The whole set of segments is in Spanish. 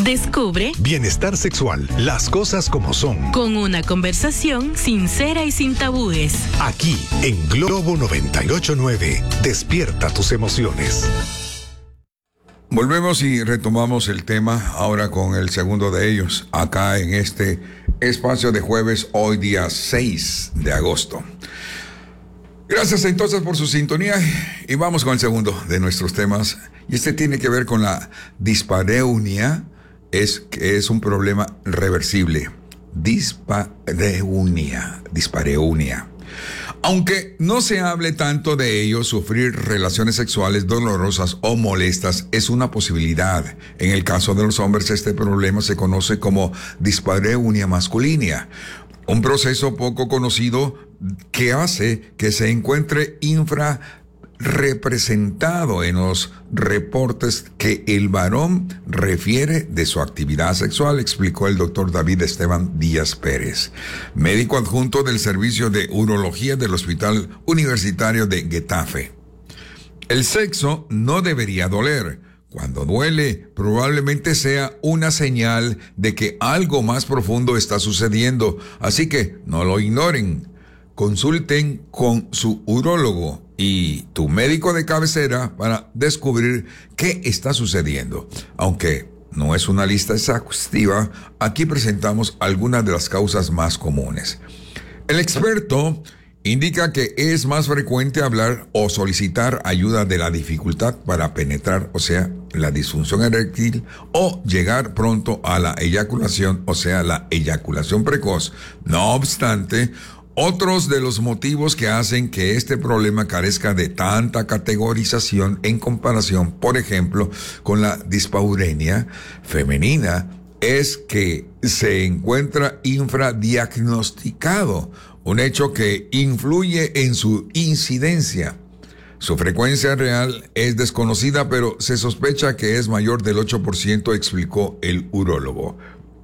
Descubre Bienestar sexual, las cosas como son. Con una conversación sincera y sin tabúes. Aquí, en Globo 98.9, despierta tus emociones. Volvemos y retomamos el tema ahora con el segundo de ellos, acá en este espacio de jueves, hoy día 6 de agosto. Gracias entonces por su sintonía y vamos con el segundo de nuestros temas. Y este tiene que ver con la dispareunia, que es un problema reversible. Dispareunia. Aunque no se hable tanto de ello, sufrir relaciones sexuales dolorosas o molestas es una posibilidad. En el caso de los hombres, este problema se conoce como dispareunia masculina, un proceso poco conocido que hace que se encuentre infrarrepresentado en los reportes que el varón refiere de su actividad sexual, explicó el doctor David Esteban Díaz Pérez, médico adjunto del Servicio de Urología del Hospital Universitario de Getafe. El sexo no debería doler. Cuando duele, probablemente sea una señal de que algo más profundo está sucediendo, así que no lo ignoren. Consulten con su urólogo y tu médico de cabecera para descubrir qué está sucediendo. Aunque no es una lista exhaustiva, aquí presentamos algunas de las causas más comunes. El experto indica que es más frecuente hablar o solicitar ayuda de la dificultad para penetrar, o sea, la disfunción eréctil, o llegar pronto a la eyaculación, o sea, la eyaculación precoz. No obstante, otros de los motivos que hacen que este problema carezca de tanta categorización en comparación, por ejemplo, con la dispareunia femenina, es que se encuentra infradiagnosticado, un hecho que influye en su incidencia. Su frecuencia real es desconocida, pero se sospecha que es mayor del 8%, explicó el urólogo.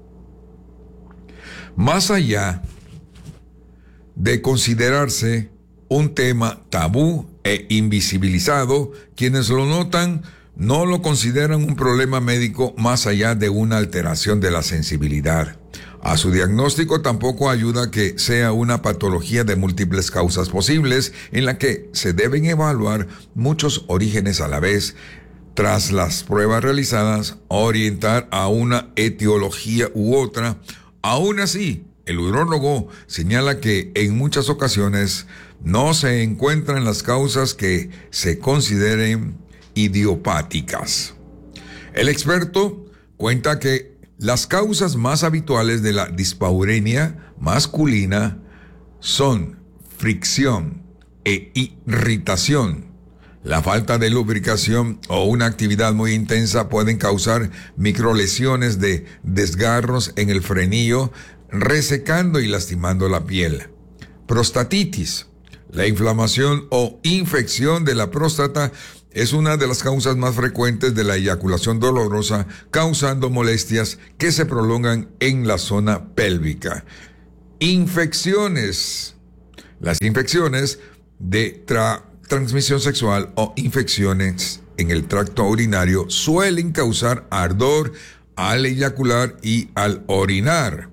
Más allá de considerarse un tema tabú e invisibilizado, quienes lo notan no lo consideran un problema médico más allá de una alteración de la sensibilidad. A su diagnóstico tampoco ayuda que sea una patología de múltiples causas posibles en la que se deben evaluar muchos orígenes a la vez. Tras las pruebas realizadas, orientar a una etiología u otra. Aún así, el urólogo señala que en muchas ocasiones no se encuentran las causas que se consideren idiopáticas. El experto cuenta que las causas más habituales de la dispareunia masculina son fricción e irritación. La falta de lubricación o una actividad muy intensa pueden causar microlesiones de desgarros en el frenillo, resecando y lastimando la piel. Prostatitis. La inflamación o infección de la próstata es una de las causas más frecuentes de la eyaculación dolorosa, causando molestias que se prolongan en la zona pélvica. Infecciones. Las infecciones de transmisión sexual o infecciones en el tracto urinario suelen causar ardor al eyacular y al orinar.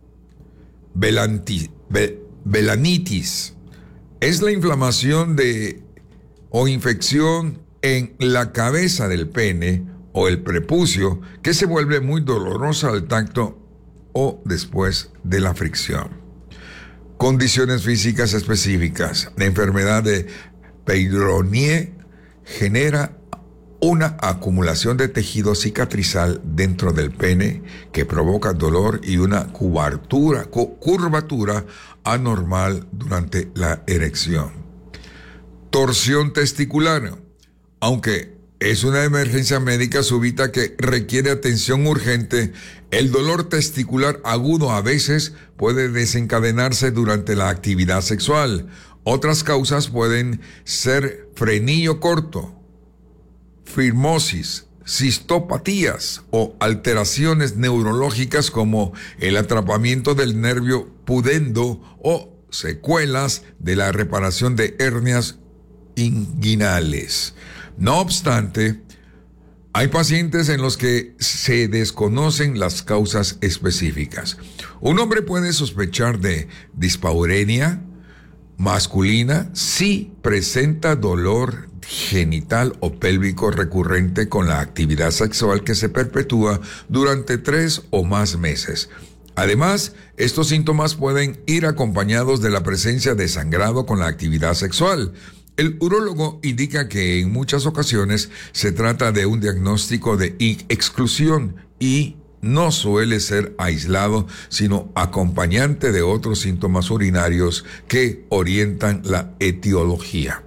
Velanitis. Es la inflamación o infección en la cabeza del pene o el prepucio que se vuelve muy dolorosa al tacto o después de la fricción. Condiciones físicas específicas. La enfermedad de Peyronie genera una acumulación de tejido cicatrizal dentro del pene que provoca dolor y una curvatura anormal durante la erección. Torsión testicular. Aunque es una emergencia médica súbita que requiere atención urgente, el dolor testicular agudo a veces puede desencadenarse durante la actividad sexual. Otras causas pueden ser frenillo corto, fibrosis, cistopatías o alteraciones neurológicas como el atrapamiento del nervio pudendo o secuelas de la reparación de hernias inguinales. No obstante, Hay pacientes en los que se desconocen las causas específicas. Un hombre puede sospechar de dispaurenia masculina si presenta dolor genital o pélvico recurrente con la actividad sexual que se perpetúa durante 3 o más meses. Además, estos síntomas pueden ir acompañados de la presencia de sangrado con la actividad sexual. El urólogo indica que en muchas ocasiones se trata de un diagnóstico de exclusión y no suele ser aislado, sino acompañante de otros síntomas urinarios que orientan la etiología.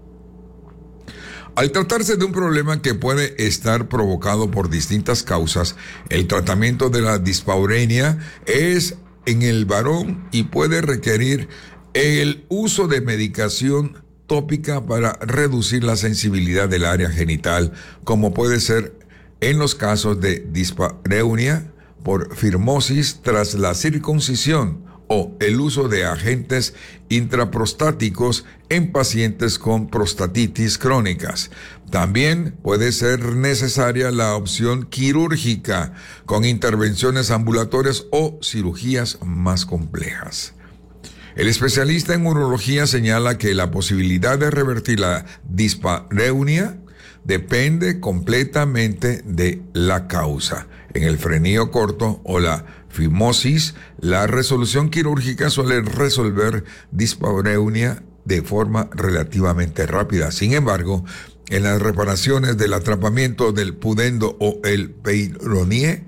Al tratarse de un problema que puede estar provocado por distintas causas, el tratamiento de la dispaurenia es en el varón y puede requerir el uso de medicación tópica para reducir la sensibilidad del área genital, como puede ser en los casos de dispareunia por fibrosis tras la circuncisión o el uso de agentes intraprostáticos en pacientes con prostatitis crónicas. También puede ser necesaria la opción quirúrgica con intervenciones ambulatorias o cirugías más complejas. El especialista en urología señala que la posibilidad de revertir la dispareunia depende completamente de la causa. En el frenillo corto o la fimosis, la resolución quirúrgica suele resolver dispareunia de forma relativamente rápida. Sin embargo, en las reparaciones del atrapamiento del pudendo o el peyronie,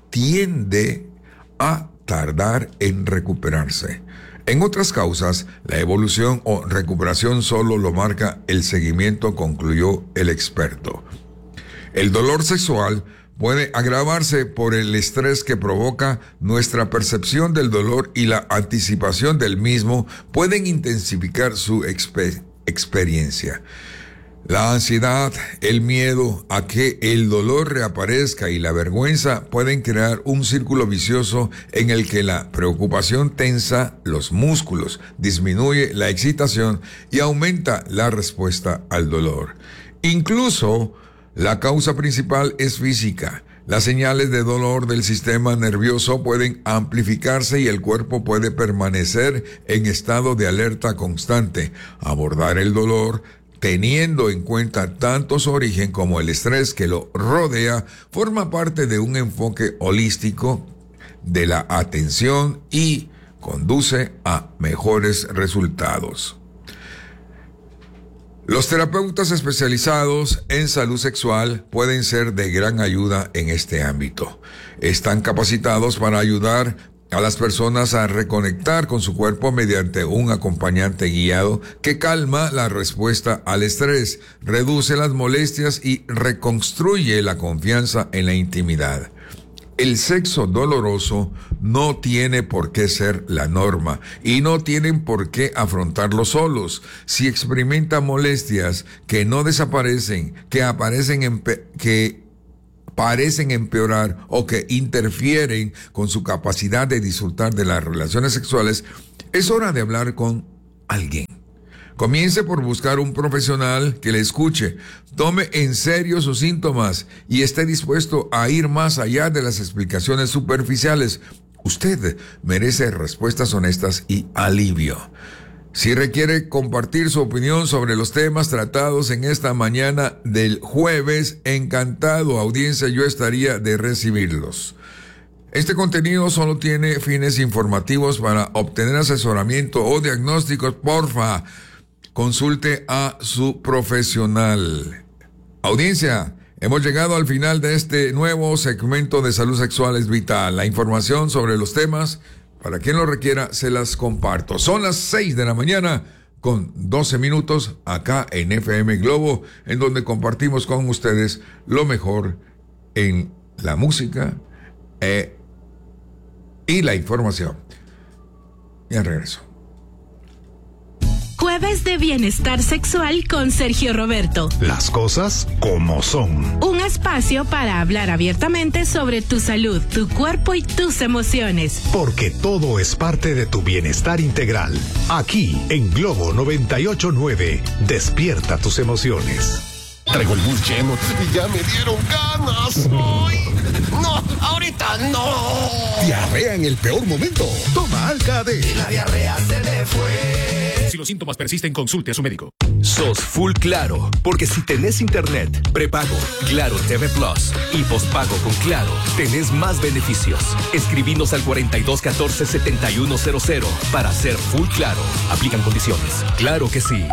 tiende a tardar en recuperarse. En otras causas, la evolución o recuperación solo lo marca el seguimiento, concluyó el experto. El dolor sexual puede agravarse por el estrés que provoca. Nuestra percepción del dolor y la anticipación del mismo pueden intensificar su experiencia. La ansiedad, el miedo a que el dolor reaparezca y la vergüenza pueden crear un círculo vicioso en el que la preocupación tensa los músculos, disminuye la excitación y aumenta la respuesta al dolor. Incluso la causa principal es física. Las señales de dolor del sistema nervioso pueden amplificarse y el cuerpo puede permanecer en estado de alerta constante. Abordar el dolor teniendo en cuenta tanto su origen como el estrés que lo rodea, forma parte de un enfoque holístico de la atención y conduce a mejores resultados. Los terapeutas especializados en salud sexual pueden ser de gran ayuda en este ámbito. Están capacitados para ayudar a las personas a reconectar con su cuerpo mediante un acompañante guiado que calma la respuesta al estrés, reduce las molestias y reconstruye la confianza en la intimidad. El sexo doloroso no tiene por qué ser la norma y no tienen por qué afrontarlo solos. Si experimentan molestias que no desaparecen, que parecen empeorar o que interfieren con su capacidad de disfrutar de las relaciones sexuales, es hora de hablar con alguien. Comience por buscar un profesional que le escuche, tome en serio sus síntomas y esté dispuesto a ir más allá de las explicaciones superficiales. Usted merece respuestas honestas y alivio. Si requiere compartir su opinión sobre los temas tratados en esta mañana del jueves, encantado, audiencia, yo estaría de recibirlos. Este contenido solo tiene fines informativos. Para obtener asesoramiento o diagnósticos, porfa, consulte a su profesional. Audiencia, hemos llegado al final de este nuevo segmento de Salud Sexual es Vital. La información sobre los temas, para quien lo requiera, se las comparto. Son las 6 de la mañana con 12 minutos acá en FM Globo, en donde compartimos con ustedes lo mejor en la música y la información. Y al regreso. Jueves de Bienestar Sexual con Sergio Roberto. Las cosas como son. Un espacio para hablar abiertamente sobre tu salud, tu cuerpo y tus emociones. Porque todo es parte de tu bienestar integral. Aquí en Globo 98.9. Despierta tus emociones. Traigo el bus lleno y ya me dieron ganas. ¡Ay! ¡No! ¡Ahorita no! Diarrea en el peor momento. Toma Alka-D. La diarrea se me fue. Si los síntomas persisten, consulte a su médico. Sos full Claro, porque si tenés internet, prepago, Claro TV Plus y pospago con Claro, tenés más beneficios. Escribinos al 4214-7100 para ser full Claro. Aplican condiciones. Claro que sí.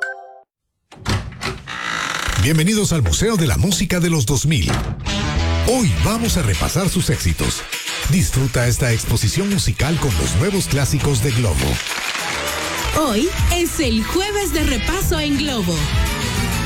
Bienvenidos al Museo de la Música de los 2000. Hoy vamos a repasar sus éxitos. Disfruta esta exposición musical con los nuevos clásicos de Globo. Hoy es el jueves de repaso en Globo.